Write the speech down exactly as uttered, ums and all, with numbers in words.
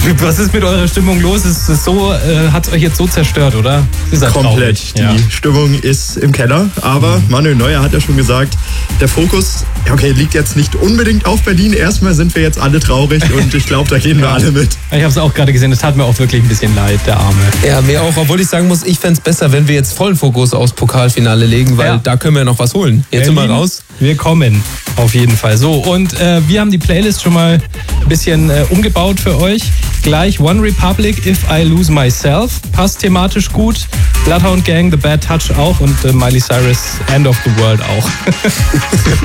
Was ist mit eurer Stimmung los? Ist es so, äh, hat es euch jetzt so zerstört, oder? Ihr seid komplett. traurig. Die ja. Stimmung ist im Keller, aber Manuel Neuer hat ja schon gesagt, der Fokus, okay, liegt jetzt nicht unbedingt auf Berlin. Erstmal sind wir jetzt alle traurig und ich glaube, da gehen wir alle mit. Ich habe es auch gerade gesehen, es tat mir auch wirklich ein bisschen leid, der Arme. Ja, mir auch, obwohl ich sagen muss, ich fände es besser, wenn wir jetzt vollen Fokus aufs Pokalfinale legen, weil ja. da können wir noch was holen. Jetzt sind wir raus. Wir kommen, auf jeden Fall. So, und äh, wir haben die Playlist schon mal ein bisschen äh, umgebaut für euch. Gleich One Republic, If I Lose Myself, passt thematisch gut. Bloodhound Gang, The Bad Touch auch und äh, Miley Cyrus, End of the World auch.